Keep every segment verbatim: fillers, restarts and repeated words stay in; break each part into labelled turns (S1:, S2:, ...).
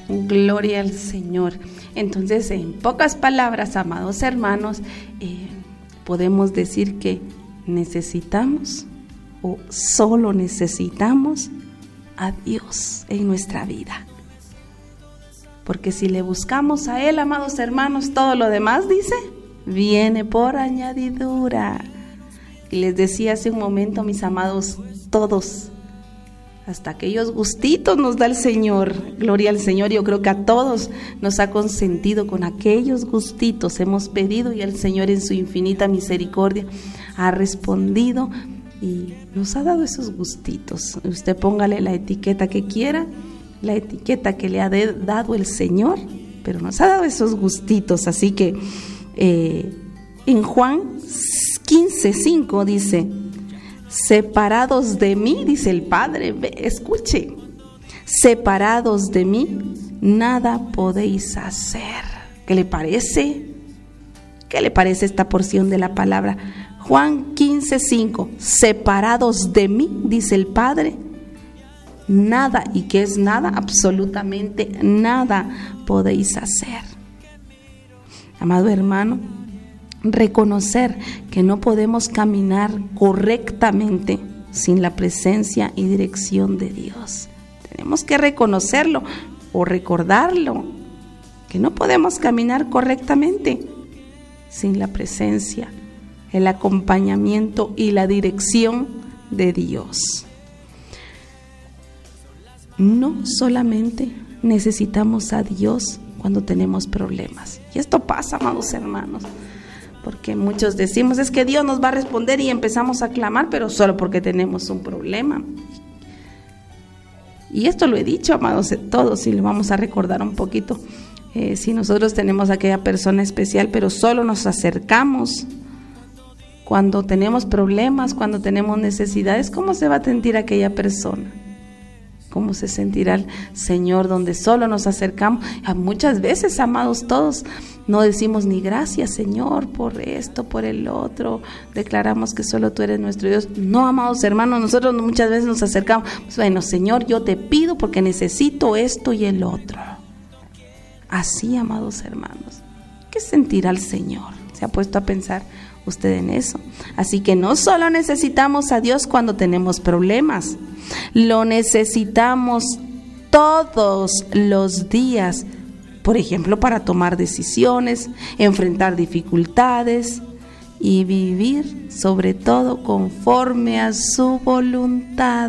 S1: Gloria al Señor. Entonces, en pocas palabras, amados hermanos, eh, podemos decir que necesitamos o solo necesitamos a Dios en nuestra vida. Porque si le buscamos a Él, amados hermanos, todo lo demás, dice, viene por añadidura. Y les decía hace un momento, mis amados, todos, hasta aquellos gustitos nos da el Señor. Gloria al Señor. Yo creo que a todos nos ha consentido con aquellos gustitos. Hemos pedido y el Señor en su infinita misericordia ha respondido y nos ha dado esos gustitos. Usted póngale la etiqueta que quiera, la etiqueta que le ha de, dado el Señor, pero nos ha dado esos gustitos. Así que eh, en Juan quince cinco dice: separados de mí, dice el Padre, ve, escuche, separados de mí, nada podéis hacer. ¿Qué le parece? ¿Qué le parece esta porción de la palabra? Juan quince cinco, separados de mí, dice el Padre, nada. ¿Y qué es nada? Absolutamente nada podéis hacer. Amado hermano, reconocer que no podemos caminar correctamente sin la presencia y dirección de Dios. Tenemos que reconocerlo o recordarlo, que no podemos caminar correctamente sin la presencia, el acompañamiento y la dirección de Dios. No solamente necesitamos a Dios cuando tenemos problemas, y esto pasa, amados hermanos, porque muchos decimos, es que Dios nos va a responder y empezamos a clamar, pero solo porque tenemos un problema. Y esto lo he dicho, amados, todos, y lo vamos a recordar un poquito. Eh, si nosotros tenemos a aquella persona especial, pero solo nos acercamos cuando tenemos problemas, cuando tenemos necesidades, ¿cómo se va a sentir aquella persona? ¿Cómo se sentirá el Señor donde solo nos acercamos? Muchas veces, amados todos, no decimos ni gracias, Señor, por esto, por el otro. Declaramos que solo tú eres nuestro Dios. No, amados hermanos, nosotros muchas veces nos acercamos. Pues, bueno, Señor, yo te pido porque necesito esto y el otro. Así, amados hermanos, ¿qué sentirá el Señor? ¿Se ha puesto a pensar usted en eso? Así que no solo necesitamos a Dios cuando tenemos problemas, lo necesitamos todos los días, por ejemplo, para tomar decisiones, enfrentar dificultades y vivir sobre todo conforme a su voluntad,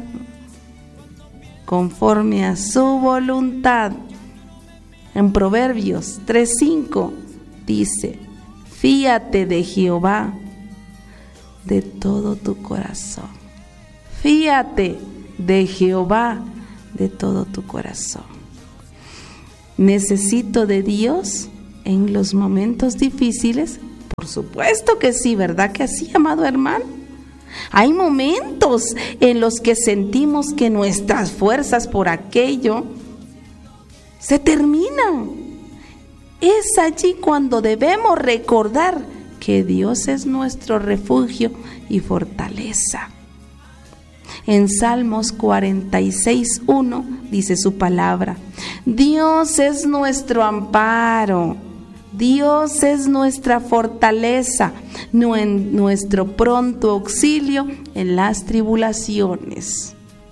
S1: conforme a su voluntad. En Proverbios tres cinco dice: fíate de Jehová de todo tu corazón. Fíate de Jehová de todo tu corazón. ¿Necesito de Dios en los momentos difíciles? Por supuesto que sí, ¿verdad que sí, amado hermano? Hay momentos en los que sentimos que nuestras fuerzas por aquello se terminan. Es allí cuando debemos recordar que Dios es nuestro refugio y fortaleza. En Salmos cuarenta y seis uno dice su palabra: Dios es nuestro amparo, Dios es nuestra fortaleza, nuestro pronto auxilio en las tribulaciones.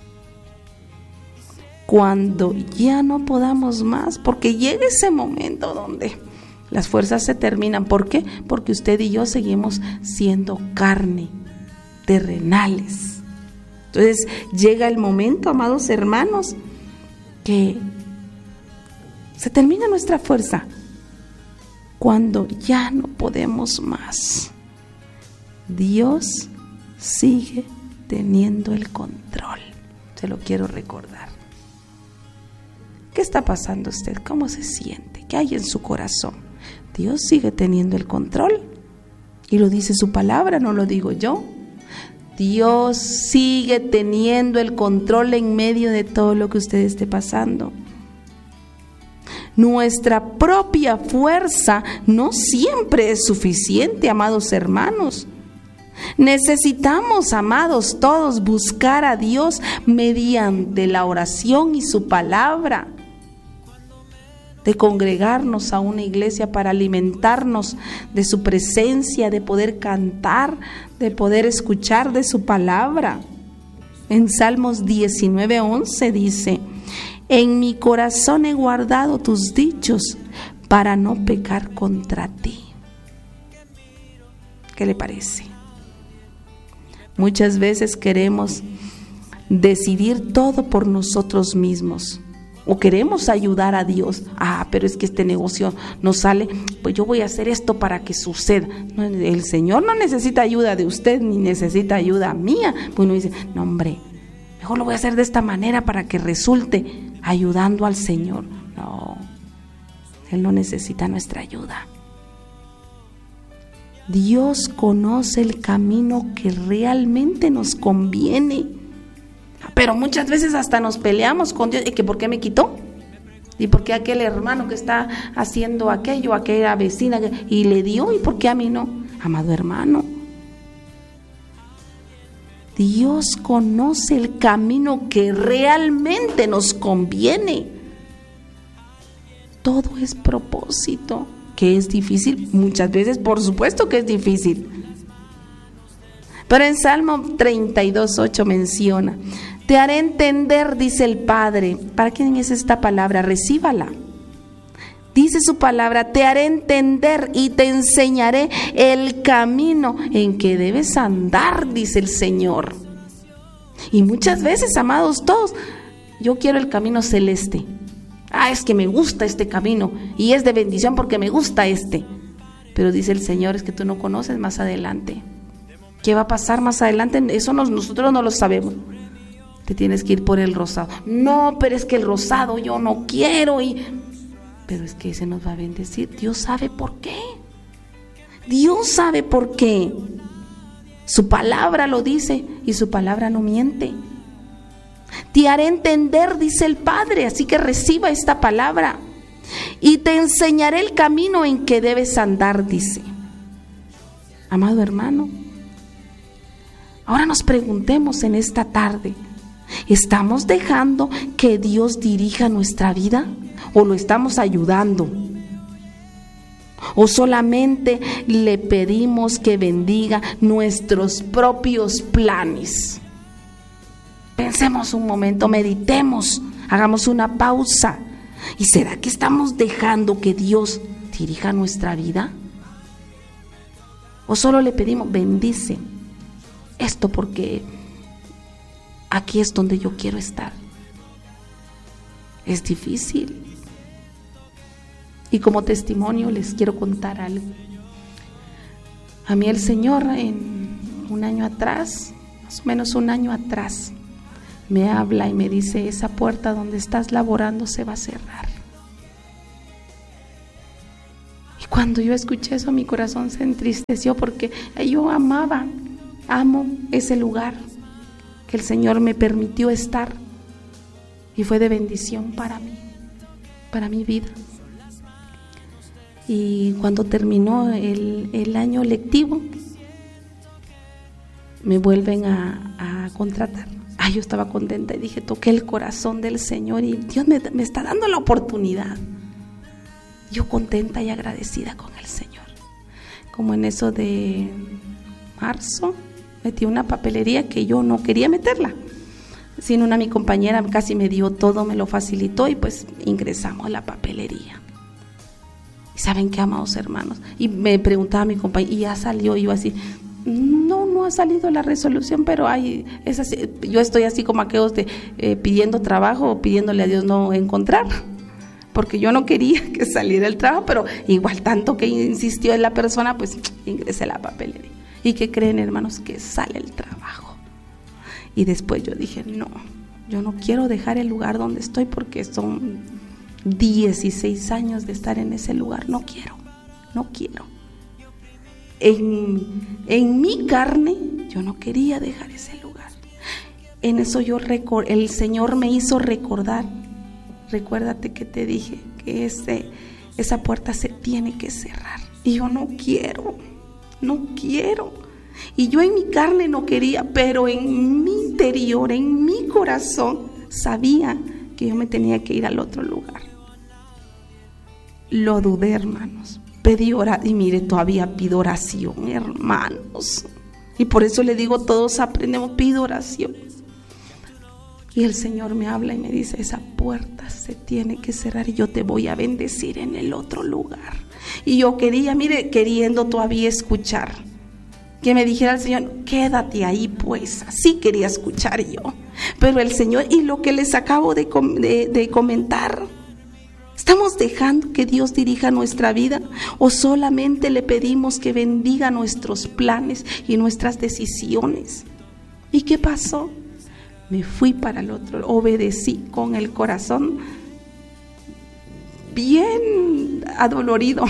S1: Cuando ya no podamos más, porque llega ese momento donde las fuerzas se terminan. ¿Por qué? Porque usted y yo seguimos siendo carne, terrenales. Entonces llega el momento, amados hermanos, que se termina nuestra fuerza, cuando ya no podemos más. Dios sigue teniendo el control. Se lo quiero recordar. ¿Qué está pasando usted? ¿Cómo se siente? ¿Qué hay en su corazón? Dios sigue teniendo el control. Y lo dice su palabra, no lo digo yo. Dios sigue teniendo el control en medio de todo lo que usted esté pasando. Nuestra propia fuerza no siempre es suficiente, amados hermanos. Necesitamos, amados todos, buscar a Dios mediante la oración y su palabra. de congregarnos a una iglesia para alimentarnos de su presencia, de poder cantar, de poder escuchar de su palabra. En Salmos diecinueve once dice: en mi corazón he guardado tus dichos para no pecar contra ti. ¿Qué le parece? Muchas veces queremos decidir todo por nosotros mismos, o queremos ayudar a Dios. Ah, pero es que este negocio no sale, pues yo voy a hacer esto para que suceda. No, el Señor no necesita ayuda de usted, ni necesita ayuda mía. Pues uno dice, no hombre, mejor lo voy a hacer de esta manera para que resulte ayudando al Señor. No, Él no necesita nuestra ayuda. Dios conoce el camino que realmente nos conviene. Pero muchas veces hasta nos peleamos con Dios. ¿Y que por qué me quitó? ¿Y por qué aquel hermano que está haciendo aquello, aquella vecina y le dio? ¿Y por qué a mí no? Amado hermano, Dios conoce el camino que realmente nos conviene. Todo es propósito. ¿Que es difícil? Muchas veces, por supuesto que es difícil. Pero en Salmo treinta y dos ocho menciona: te haré entender, dice el Padre. ¿Para quién es esta palabra? Recíbala. Dice su palabra: te haré entender y te enseñaré el camino en que debes andar, dice el Señor. Y muchas veces, amados todos, yo quiero el camino celeste. Ah, es que me gusta este camino y es de bendición porque me gusta este. Pero dice el Señor, es que tú no conoces más adelante. ¿Qué va a pasar más adelante? Eso nos, nosotros no lo sabemos. Te tienes que ir por el rosado. No, pero es que el rosado yo no quiero. Y... pero es que ese nos va a bendecir. Dios sabe por qué. Dios sabe por qué. Su palabra lo dice y su palabra no miente. Te haré entender, dice el Padre, así que reciba esta palabra. Y te enseñaré el camino en que debes andar, dice. Amado hermano, ahora nos preguntemos en esta tarde: ¿estamos dejando que Dios dirija nuestra vida o lo estamos ayudando? ¿O solamente le pedimos que bendiga nuestros propios planes? Pensemos un momento, meditemos, hagamos una pausa. ¿Y será que estamos dejando que Dios dirija nuestra vida? ¿O solo le pedimos, bendice esto porque aquí es donde yo quiero estar? Es difícil. Y como testimonio les quiero contar algo. A mí el Señor en un año atrás, más o menos un año atrás, me habla y me dice: esa puerta donde estás laborando se va a cerrar. Y cuando yo escuché eso, mi corazón se entristeció porque yo amaba, amo ese lugar que el Señor me permitió estar y fue de bendición para mí, para mi vida. Y cuando terminó el, el año lectivo, me vuelven a, a contratar. Ay, yo estaba contenta y dije, toqué el corazón del Señor y Dios me, me está dando la oportunidad. Yo contenta y agradecida con el Señor. Como en eso de marzo, metí una papelería que yo no quería meterla. Sino una mi compañera casi me dio todo, me lo facilitó y pues ingresamos a la papelería. ¿Y saben qué, amados hermanos? Y me preguntaba mi compañera, ¿y ya salió? Y yo así, no, no ha salido la resolución, pero hay, es así, yo estoy así como aquellos de eh, pidiendo trabajo o pidiéndole a Dios no encontrar, porque yo no quería que saliera el trabajo, pero igual tanto que insistió en la persona, pues ingresé a la papelería. ¿Y qué creen, hermanos? Que sale el trabajo. Y después yo dije, no, yo no quiero dejar el lugar donde estoy porque son dieciséis años de estar en ese lugar, no quiero, no quiero. En, en mi carne yo no quería dejar ese lugar. En eso yo recor- el Señor me hizo recordar, recuérdate que te dije que ese, esa puerta se tiene que cerrar. Y yo no quiero, no quiero. Y yo en mi carne no quería, pero en mi interior, en mi corazón, sabía que yo me tenía que ir al otro lugar. Lo dudé, hermanos. Pedí oración, y mire, todavía pido oración, hermanos. Y por eso le digo, todos aprendemos, pido oración. Y el Señor me habla y me dice, esa puerta se tiene que cerrar y yo te voy a bendecir en el otro lugar. Y yo quería, mire, queriendo todavía escuchar, que me dijera el Señor, quédate ahí pues. Así quería escuchar yo. Pero el Señor, y lo que les acabo de, de, de comentar, ¿estamos dejando que Dios dirija nuestra vida o solamente le pedimos que bendiga nuestros planes y nuestras decisiones? ¿Y qué pasó? Me fui para el otro, obedecí con el corazón bien adolorido,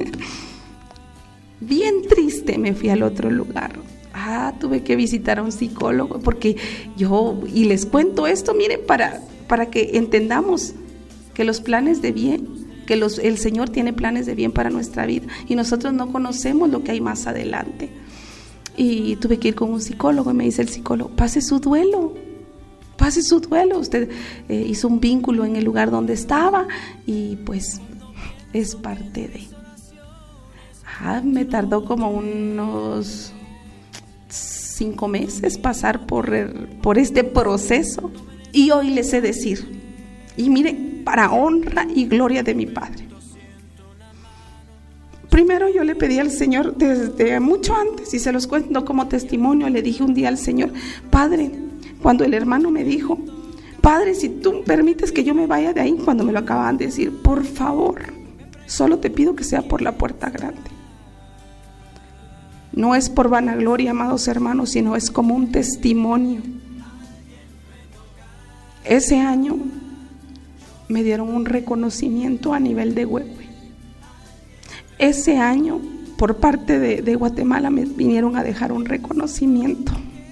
S1: bien triste. Me fui al otro lugar. Ah, tuve que visitar a un psicólogo porque yo, y les cuento esto, miren, para, para que entendamos que los planes de bien, que los, el Señor tiene planes de bien para nuestra vida y nosotros no conocemos lo que hay más adelante. Y tuve que ir con un psicólogo y me dice el psicólogo, pase su duelo, pase su duelo. Usted eh, hizo un vínculo en el lugar donde estaba y pues es parte de... Ah, me tardó como unos cinco meses pasar por, por este proceso y hoy les sé decir, y mire, para honra y gloria de mi Padre. Primero yo le pedí al Señor desde mucho antes, y se los cuento como testimonio. Le dije un día al Señor, Padre, cuando el hermano me dijo, Padre, si tú permites que yo me vaya de ahí, cuando me lo acababan de decir, por favor, solo te pido que sea por la puerta grande. No es por vanagloria, amados hermanos, sino es como un testimonio. Ese año me dieron un reconocimiento a nivel de Huehue. Ese año, por parte de, de Guatemala, me vinieron a dejar un reconocimiento.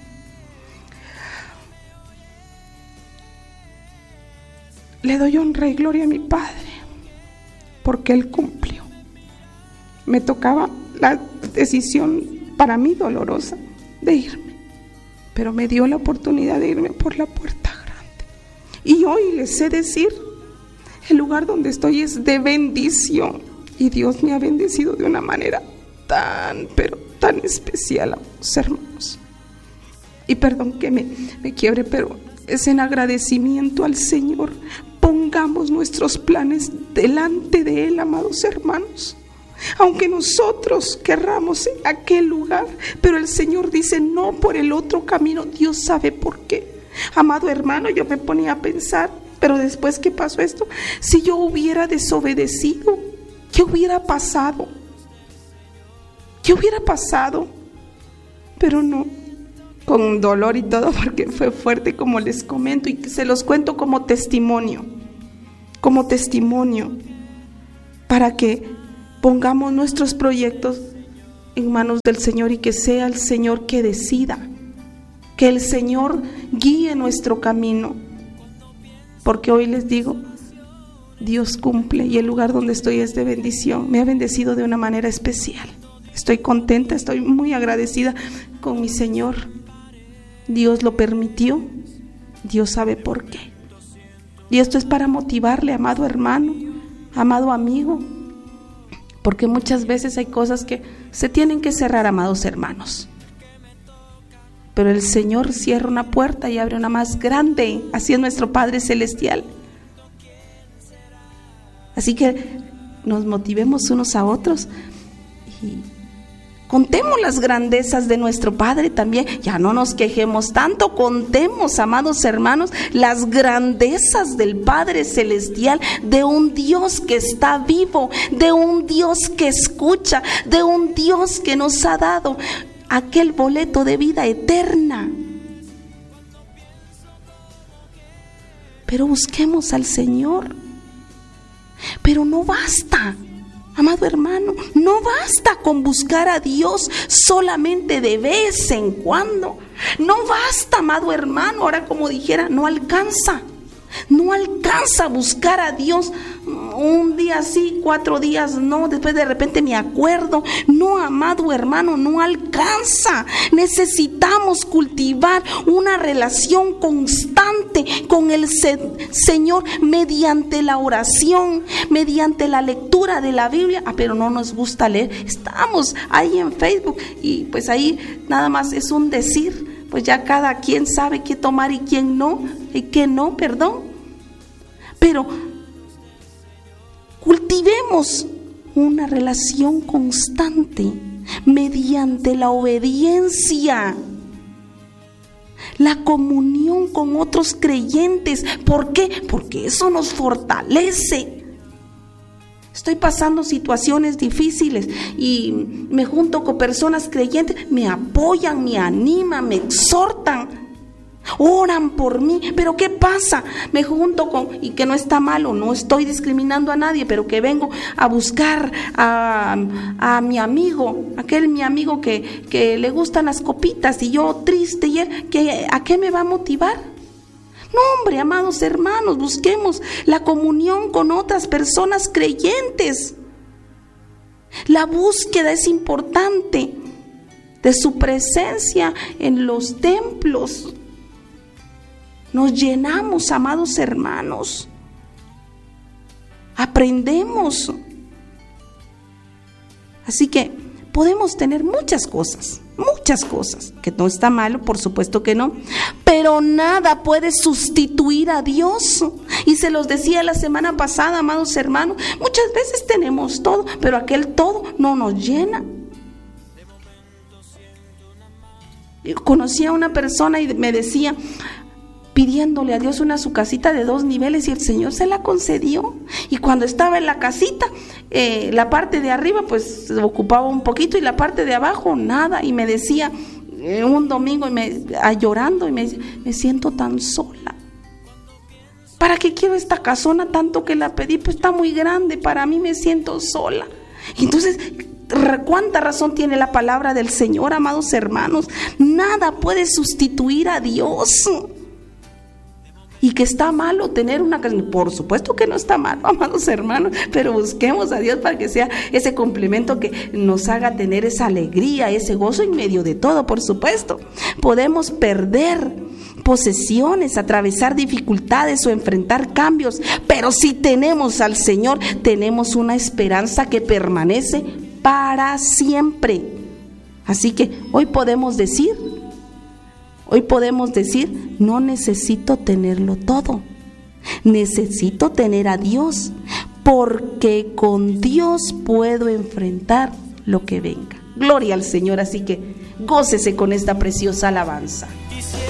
S1: Le doy honra y gloria a mi Padre, porque Él cumplió. Me tocaba la decisión para mí dolorosa de irme, pero me dio la oportunidad de irme por la puerta grande. Y hoy les sé decir, el lugar donde estoy es de bendición, y Dios me ha bendecido de una manera tan, pero tan especial, a los hermanos. Y perdón que me, me quiebre, pero es en agradecimiento al Señor. Pongamos nuestros planes delante de Él, amados hermanos. Aunque nosotros querramos aquel lugar, pero el Señor dice no por el otro camino. Dios sabe por qué. Amado hermano, yo me ponía a pensar, pero después que pasó esto, si yo hubiera desobedecido, ¿qué hubiera pasado? ¿Qué hubiera pasado? Pero no, con dolor y todo, porque fue fuerte, como les comento, y se los cuento como testimonio, como testimonio, para que pongamos nuestros proyectos en manos del Señor y que sea el Señor que decida, que el Señor guíe nuestro camino, porque hoy les digo, Dios cumple y el lugar donde estoy es de bendición. Me ha bendecido de una manera especial. Estoy contenta, estoy muy agradecida con mi Señor. Dios lo permitió, Dios sabe por qué. Y esto es para motivarle, amado hermano, amado amigo, porque muchas veces hay cosas que se tienen que cerrar, amados hermanos. Pero el Señor cierra una puerta y abre una más grande. Así es nuestro Padre Celestial. Así que nos motivemos unos a otros y contemos las grandezas de nuestro Padre también. Ya no nos quejemos tanto, contemos, amados hermanos, las grandezas del Padre Celestial, de un Dios que está vivo, de un Dios que escucha, de un Dios que nos ha dado aquel boleto de vida eterna. Pero busquemos al Señor. Pero no basta, amado hermano, no basta con buscar a Dios solamente de vez en cuando. No basta, amado hermano, ahora como dijera, no alcanza. No alcanza a buscar a Dios un día sí, cuatro días no, después de repente me acuerdo. No, amado hermano, no alcanza. Necesitamos cultivar una relación constante con el Señor mediante la oración, mediante la lectura de la Biblia. Ah, pero no nos gusta leer. Estamos ahí en Facebook y pues ahí nada más es un decir. Pues ya cada quien sabe qué tomar y quién no, y qué no, perdón. Pero cultivemos una relación constante mediante la obediencia, la comunión con otros creyentes. ¿Por qué? Porque eso nos fortalece. Estoy pasando situaciones difíciles y me junto con personas creyentes, me apoyan, me animan, me exhortan, oran por mí. Pero ¿qué pasa? Me junto con, y que no está malo, no estoy discriminando a nadie, pero que vengo a buscar a, a mi amigo, aquel mi amigo que, que le gustan las copitas y yo triste, y él, que, ¿a qué me va a motivar? No, hombre, amados hermanos, busquemos la comunión con otras personas creyentes. La búsqueda es importante de su presencia en los templos. Nos llenamos, amados hermanos. Aprendemos. Así que podemos tener muchas cosas, muchas cosas, que no está malo, por supuesto que no, pero nada puede sustituir a Dios. Y se los decía la semana pasada, amados hermanos, muchas veces tenemos todo, pero aquel todo no nos llena. Yo conocí a una persona y me decía, pidiéndole a Dios una su casita de dos niveles, y el Señor se la concedió. Y cuando estaba en la casita, eh, la parte de arriba pues ocupaba un poquito y la parte de abajo nada. Y me decía eh, un domingo y me, a, llorando, y me, me siento tan sola. ¿Para qué quiero esta casona tanto que la pedí? Pues está muy grande, para mí me siento sola. Y entonces, ¿cuánta razón tiene la palabra del Señor, amados hermanos? Nada puede sustituir a Dios. Y que está malo tener una casa, por supuesto que no está malo, amados hermanos, pero busquemos a Dios para que sea ese complemento que nos haga tener esa alegría, ese gozo en medio de todo. Por supuesto, podemos perder posesiones, atravesar dificultades o enfrentar cambios, pero si tenemos al Señor, tenemos una esperanza que permanece para siempre. Así que hoy podemos decir, Hoy podemos decir, no necesito tenerlo todo, necesito tener a Dios, porque con Dios puedo enfrentar lo que venga. Gloria al Señor, así que gócese con esta preciosa alabanza.